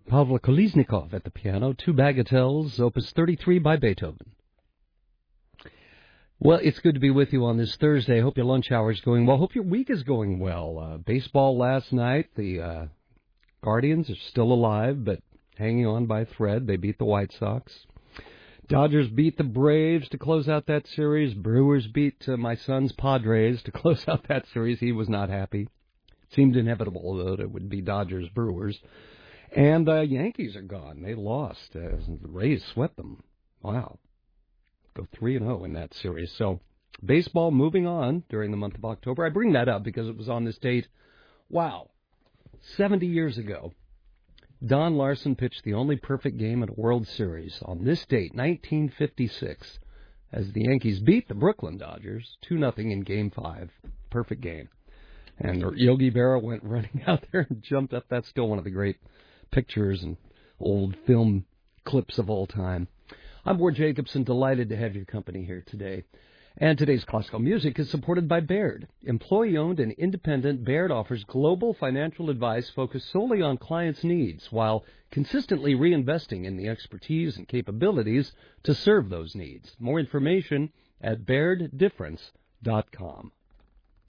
Pavlo Kolesnikov at the piano, two bagatelles, Opus 33 by Beethoven. Well, it's good to be with you on this Thursday. Hope your lunch hour is going well. Hope your week is going well. Baseball last night. The Guardians are still alive, but hanging on by a thread. They beat the White Sox. Dodgers beat the Braves to close out that series. Brewers beat my son's Padres to close out that series. He was not happy. Seemed inevitable, though, that it would be Dodgers-Brewers. And Yankees are gone. They lost. The Rays swept them. Wow. Go 3-0 in that series. So baseball moving on during the month of October. I bring that up because it was on this date. Wow. 70 years ago, Don Larson pitched the only perfect game in a World Series on this date, 1956, as the Yankees beat the Brooklyn Dodgers 2-0 in Game 5. Perfect game. And Yogi Berra went running out there and jumped up. That's still one of the great pictures and old film clips of all time. I'm Ward Jacobson, delighted to have your company here today. And today's classical music is supported by Baird. Employee-owned and independent, Baird offers global financial advice focused solely on clients' needs while consistently reinvesting in the expertise and capabilities to serve those needs. More information at BairdDifference.com.